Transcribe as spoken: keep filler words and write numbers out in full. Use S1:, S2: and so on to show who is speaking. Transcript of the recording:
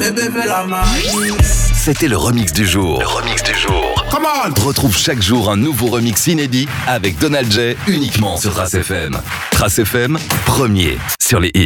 S1: bébé fais la magie.
S2: C'était le remix du jour. Le remix du jour.
S1: Come on.
S2: Retrouve chaque jour un nouveau remix inédit avec Donald J uniquement sur Trace F M. Trace F M, premier sur les hits.